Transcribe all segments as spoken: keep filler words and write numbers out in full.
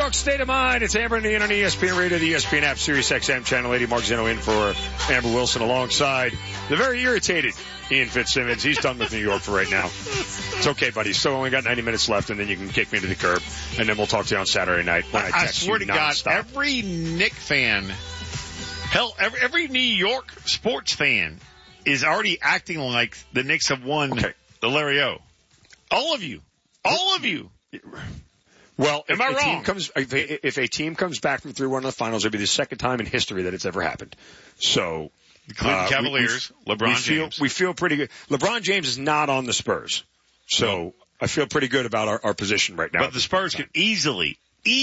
York State of Mind. It's Amber and Ian on E S P N Radio, the E S P N app, Sirius X M, Channel eighty. Mark Zeno in for Amber Wilson alongside the very irritated Ian Fitzsimmons. He's done with New York for right now. It's okay, buddy. So only got ninety minutes left, and then you can kick me to the curb, and then we'll talk to you on Saturday night when I text I swear you to God, nonstop. every Knick fan, hell, every, every New York sports fan is already acting like the Knicks have won Okay. the Larry O. All of you. All of you. Well, Am if I a wrong? Team comes, if, a, if a team comes back from three one in the finals, it'll be the second time in history that it's ever happened. So, The Cleveland uh, Cavaliers, we, we, LeBron we feel, James. We feel pretty good. LeBron James is not on the Spurs. So, I feel pretty good about our, our position right now. But the Spurs could easily,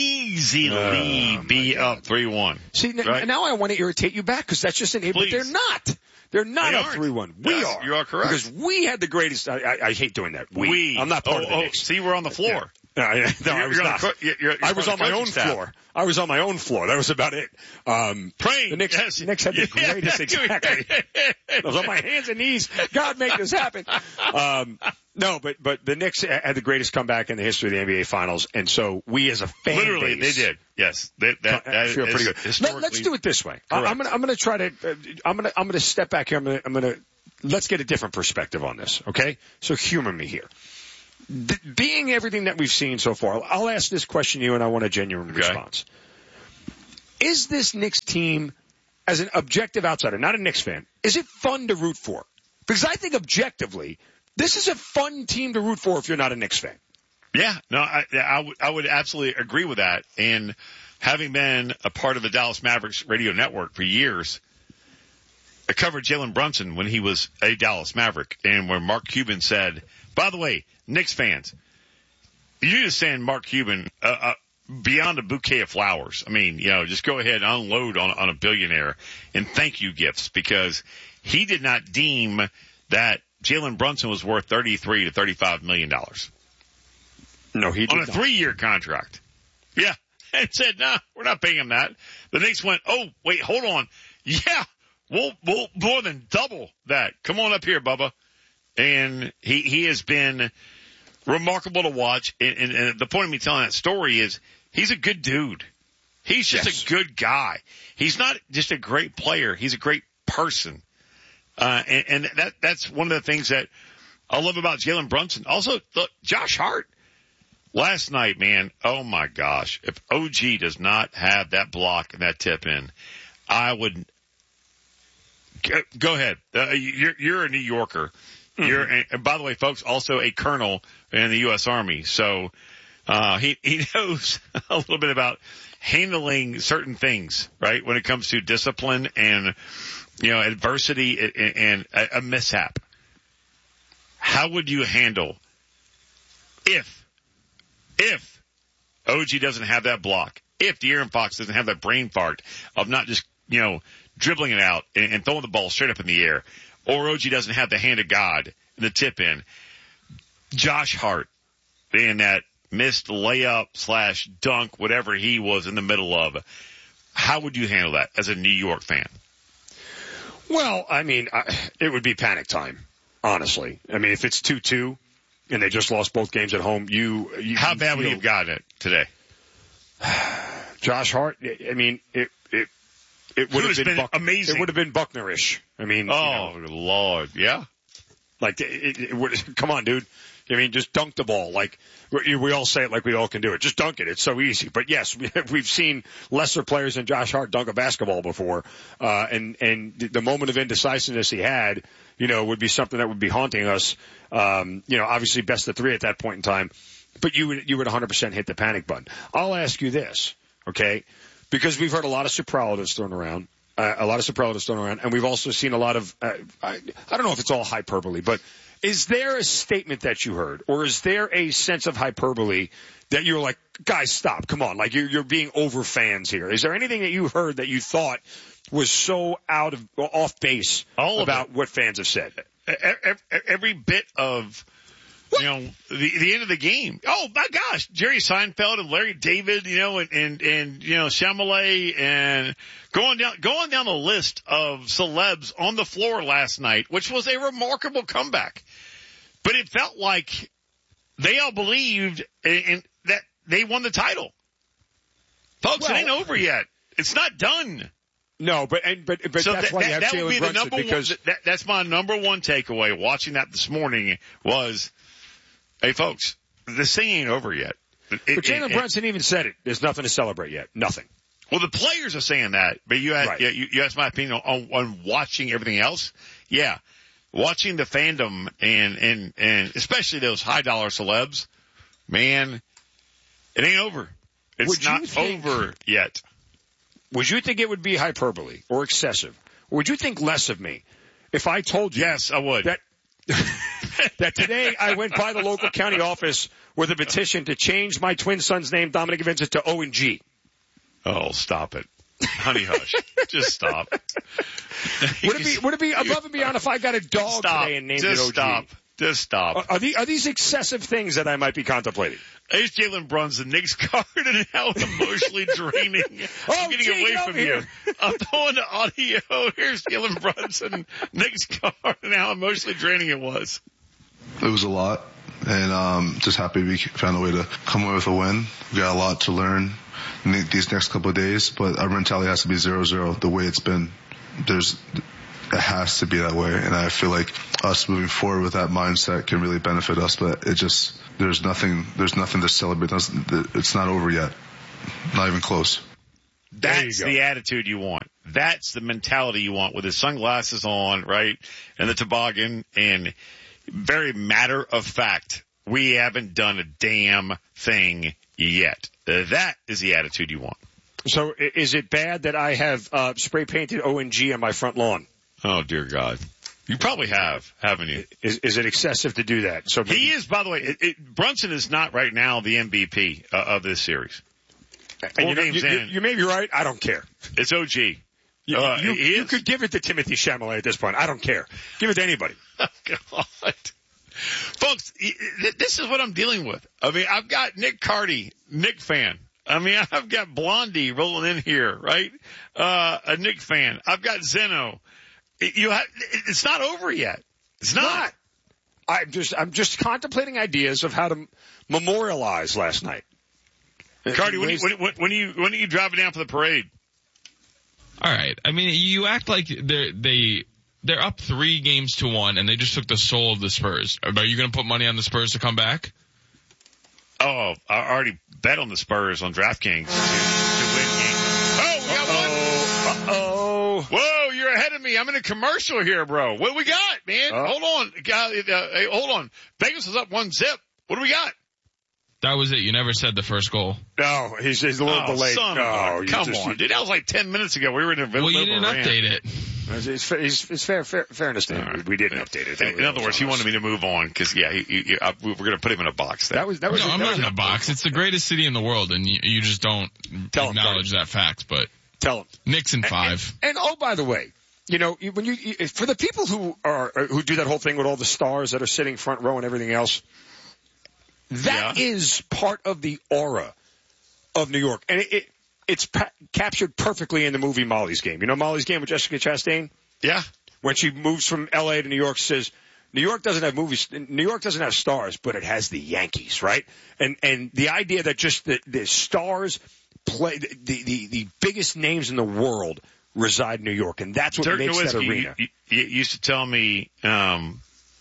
easily Oh, be God. up three one. See, n- right? now I want to irritate you back because that's just an, but Please. they're not. They're not They up aren't. three one. We Yes, are. you are correct. Because we had the greatest, I, I, I hate doing that. We. We. I'm not part oh, of the oh, Knicks. See, we're on the floor. Yeah. No, I, no, You're- I was you're on not. the co- you're- you're I was on on the my coaching own staff. floor. I was on my own floor. That was about it. Um, Praying. the Knicks, Yes. the Knicks had the Yeah. greatest, exactly. I was on my hands and knees. God, make this happen. Um, no, but, but the Knicks had the greatest comeback in the history of the N B A Finals. And so we as a fan Literally, base, they did. Yes. That, that, I that feel is pretty good. Let, historically let's do it this way. I, correct. I'm gonna, I'm gonna try to, uh, I'm gonna, I'm gonna step back here. I'm gonna, I'm gonna, let's get a different perspective on this. Okay? So humor me here. D- being everything that we've seen so far, I'll ask this question to you and I want a genuine Okay. response. Is this Knicks team, as an objective outsider, not a Knicks fan, is it fun to root for? Because I think objectively, this is a fun team to root for if you're not a Knicks fan. Yeah, no, I, I would, I would absolutely agree with that. And having been a part of the Dallas Mavericks radio network for years, I covered Jalen Brunson when he was a Dallas Maverick, and where Mark Cuban said, by the way, Knicks fans, you need to send Mark Cuban uh, uh, beyond a bouquet of flowers. I mean, you know, just go ahead and unload on, on a billionaire and thank you gifts, because he did not deem that Jalen Brunson was worth thirty-three to thirty-five million dollars. No, he did On a not. three-year contract. Yeah. And said, nah, we're not paying him that. The Knicks went, oh, wait, hold on. Yeah, we'll, we'll more than double that. Come on up here, Bubba. And he, he has been remarkable to watch. And, and, and the point of me telling that story is he's a good dude. He's just Yes. a good guy. He's not just a great player. He's a great person. Uh, and, and that, that's one of the things that I love about Jalen Brunson. Also, look, Josh Hart. Last night, man, oh my gosh, if O G does not have that block and that tip in, I would go, go ahead. Uh, you're, you're a New Yorker. Mm-hmm. You're, and by the way, folks, also a colonel in the U S Army. So, uh, he, he knows a little bit about handling certain things, right? When it comes to discipline and, you know, adversity and, and a, a mishap. How would you handle if, If O G doesn't have that block, if De'Aaron Fox doesn't have that brain fart of not just, you know, dribbling it out and, and throwing the ball straight up in the air, or O G doesn't have the hand of God and the tip in, Josh Hart being that missed layup slash dunk, whatever he was in the middle of, how would you handle that as a New York fan? Well, I mean, I, it would be panic time, honestly. I mean, if it's two two and they just lost both games at home, you, you How bad you would know, he have gotten it today? Josh Hart, I mean, it, it, it would It have has been, been Buck, amazing. It would have been Bucknerish. I mean, Oh, you know, Lord. Yeah. like, it, it would, come on, dude. I mean, just dunk the ball. Like, we, we all say it like we all can do it. Just dunk it. It's so easy. But yes, we, we've seen lesser players than Josh Hart dunk a basketball before. Uh, and, and the moment of indecisiveness he had, you know, would be something that would be haunting us. Um, you know, obviously best of three at that point in time. But you would, you would one hundred percent hit the panic button. I'll ask you this, okay? Because we've heard a lot of superlatives thrown around. Uh, a lot of superlatives thrown around. And we've also seen a lot of, uh, I, I don't know if it's all hyperbole, but is there a statement that you heard, or is there a sense of hyperbole that you're like, guys, stop, come on, like you're, you're being over fans here? Is there anything that you heard that you thought was so out of, off base All of about it. what fans have said? Every, every bit of, you know, the, the end of the game. Oh my gosh, Jerry Seinfeld and Larry David, you know, and, and, and, you know, Shyamalan, and going down, going down the list of celebs on the floor last night, which was a remarkable comeback. But it felt like they all believed in, in that they won the title. Folks, Well, it ain't over yet. It's not done. No, but and, but but So that's that, why you that, have that would Jalen be the Brunson number because one. That, that's my number one takeaway watching that this morning was, hey, folks, this thing ain't over yet. It, but Jalen it, Brunson even said it. There's nothing to celebrate yet. Nothing. Well, the players are saying that, but you had, Right. yeah, you, you asked my opinion on, on watching everything else. Yeah. Watching the fandom and, and, and especially those high dollar celebs, man, it ain't over. It's Would you not think- over yet. Would you think it would be hyperbole or excessive? Or would you think less of me if I told you Yes, I would. that that today I went by the local county office with a petition to change my twin son's name, Dominic Vincent, to O and G? Oh, stop it. Honey hush. Just stop. Would it be would it be above and beyond if I got a dog Stop. today and named Just it O G? stop. Just stop. Are, are, these, are these excessive things that I might be contemplating? Here's Jalen Brunson, Nick's card, and how emotionally draining. Oh, I'm getting gee, away get from over you. here. I'm throwing the audio. Here's Jalen Brunson, Nick's card, and how emotionally draining it was. It was a lot, and um, just happy we found a way to come away with a win. We got a lot to learn in these next couple of days, but our mentality has to be zero zero the way it's been. There's It has to be that way, and I feel like us moving forward with that mindset can really benefit us. But it just there's nothing there's nothing to celebrate. It's not over yet, not even close. That's go. the attitude you want. That's the mentality you want with his sunglasses on, right, and the toboggan, and very matter of fact. We haven't done a damn thing yet. That is the attitude you want. So i- is it bad that I have uh, spray painted O and G on my front lawn? Oh dear God. You probably have, haven't you? Is, is it excessive to do that? So He is, by the way, it, it, Brunson is not right now the M V P uh, of this series. and Four you, know, games you, you, in. you may be right. I don't care. It's O G. You, Uh, you, he you is. could give it to Timothy Chalamet at this point. I don't care. Give it to anybody. Oh, God. Folks, y- y- this is what I'm dealing with. I mean, I've got Nick Carty, Nick fan. I mean, I've got Blondie rolling in here, right? Uh, a Nick fan. I've got Zeno. It- You have, it- it's not over yet. It's not. Not. I'm just I'm just contemplating ideas of how to memorialize last night. Carty, when, you- when, when, when, are you, when are you driving down for the parade? All right. I mean, you act like they're they they're up three games to one, and they just took the soul of the Spurs. Are you going to put money on the Spurs to come back? Oh, I already bet on the Spurs on DraftKings to, to win games. Oh, we got one. Uh-oh. Whoa, you're ahead of me. I'm in a commercial here, bro. What do we got, man? Uh, hold on. Guy- uh, hey, hold on. Vegas is up one zip. What do we got? That was it. You never said the first goal. No, he's, he's a little Oh, delayed. son of no, a, you come just- on, dude. That was like ten minutes ago. We were in the middle Well, you of didn't a rant. update it. It's, it's, it's, it's fair, fair, fairness to him. All right. We didn't update it. In, in other words, he wanted me to move on because, yeah, he, he, he, I, we were going to put him in a box there. That was that was. No, that I'm was not in a box. It's the greatest city in the world, and you, you just don't Tell 'em, acknowledge that fact. But Tell him. Knicks in five. And, and oh, by the way, you know, you- when you, you for the people who are who do that whole thing with all the stars that are sitting front row and everything else, that Yeah. is part of the aura of New York, and it, it it's pa- captured perfectly in the movie Molly's Game. You know Molly's Game with Jessica Chastain? Yeah. When she moves from L A to New York, she says, New York doesn't have movies, New York doesn't have stars, but it has the Yankees, right? And, and the idea that just the, the stars play, the, the, the biggest names in the world reside in New York, and that's what Dirk makes that Nowitzki arena. y- y- used to tell me um,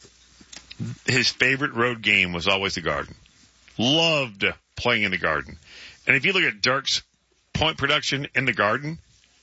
his favorite road game was always the Garden. Loved playing in the Garden. And if you look at Dirk's point production in the Garden,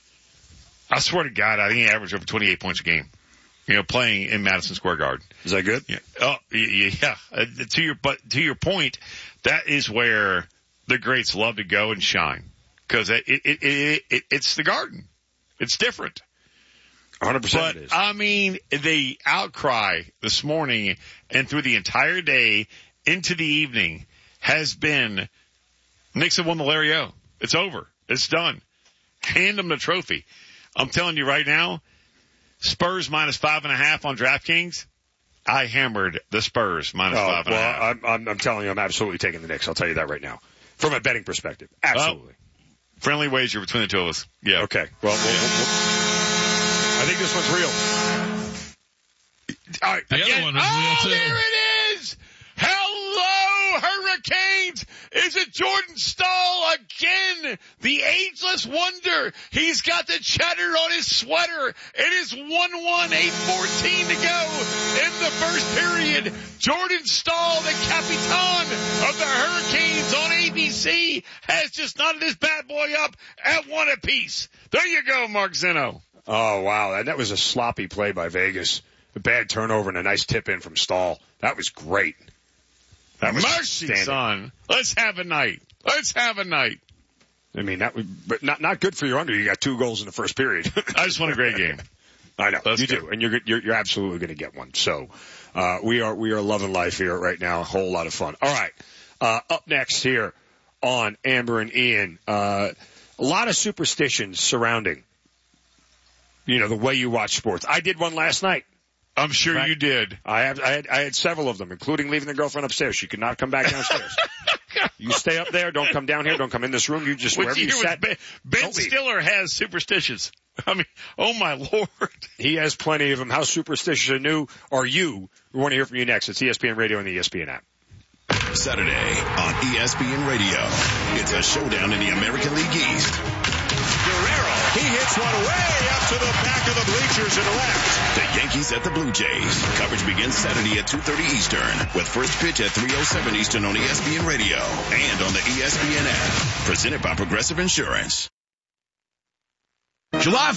I swear to God, I think he averaged over twenty-eight points a game. You know, playing in Madison Square Garden. Is that good? Yeah. Oh, y- yeah. Uh, to your but to your point, that is where the greats love to go and shine because it, it, it, it, it it's the Garden. It's different. one hundred percent But it is. I mean, the outcry this morning and through the entire day into the evening has been Knicks have won the Larry O. It's over. It's done. Hand them the trophy. I'm telling you right now, Spurs minus five and a half on DraftKings. I hammered the Spurs minus Oh, five and a half. well, I'm, I'm, I'm telling you, I'm absolutely taking the Knicks. I'll tell you that right now. From a betting perspective. Absolutely. Friendly wager between the two of us. Yeah. Okay. Well, we'll, we'll, we'll I think this one's real. All right. The Again. other one was oh, real too. there it is! Hello, Hurricanes. Is it Jordan Staal again? The ageless wonder. He's got the cheddar on his sweater. It is one one, eight fourteen to go in the first period. Jordan Staal, the Capitan of the Hurricanes on A B C, has just knotted his bad boy up at one apiece. There you go, Mark Zinno. Oh, wow. And that was a sloppy play by Vegas. A bad turnover and a nice tip in from Staal. That was great. That was Mercy, son. Let's have a night. Let's have a night. I mean, that would, but not, not good for your under. You got two goals in the first period. I just want a great game. I know. That's you good. do. And you're, you're, you're absolutely going to get one. So, uh, we are, we are loving life here right now. A whole lot of fun. All right. Uh, up next here on Amber and Ian, uh, a lot of superstitions surrounding, you know, the way you watch sports. I did one last night. I'm sure fact, you did. I had, I had, I had several of them, including leaving the girlfriend upstairs. She could not come back downstairs. You stay up there. Don't come down here. Don't come in this room. You just, what wherever you you hear sat. Ben, Ben Stiller has superstitions. I mean, oh my Lord. He has plenty of them. How superstitious are new are you? We want to hear from you next. It's E S P N Radio and the E S P N app. Saturday on E S P N Radio. It's a showdown in the American League East. Guerrero, he hits one way up to the back of the bleachers and left. The Yankees at the Blue Jays. Coverage begins Saturday at two thirty Eastern with first pitch at three oh seven Eastern on E S P N Radio and on the E S P N app. Presented by Progressive Insurance. July